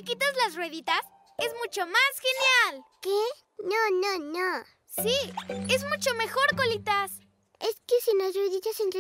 le quitas las rueditas, es mucho más genial. ¿Qué? No. Sí, es mucho mejor, Colitas. Es que sin las rueditas entre